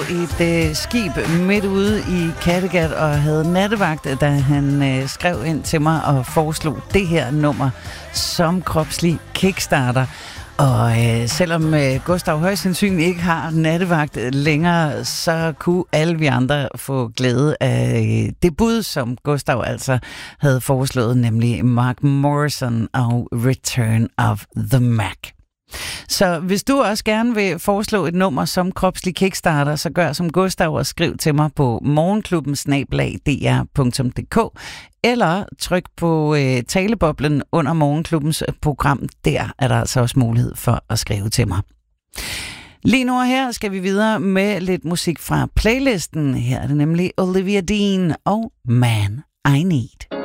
et skib midt ude i Kattegat og havde nattevagt, da han skrev ind til mig og foreslog det her nummer som kropslig kickstarter. Og selvom Gustav højst sandsynligt ikke har nattevagt længere, så kunne alle vi andre få glæde af det bud, som Gustav altså havde foreslået, nemlig Mark Morrison og Return of the Mac. Så hvis du også gerne vil foreslå et nummer som kropslig kickstarter, så gør som Gustav og skriv til mig på morgenklubben@dr.dk eller tryk på taleboblen under Morgenklubbens program. Der er der altså også mulighed for at skrive til mig. Lige nu her skal vi videre med lidt musik fra playlisten. Her er det nemlig Olivia Dean og Man I Need.